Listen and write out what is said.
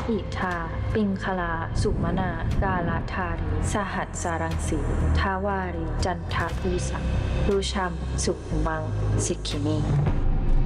อิทาปิงคลาสุมนากาลธารีสหัสสารังสีทาวารีจันทภูสังรูชัมสุมังสิกขินี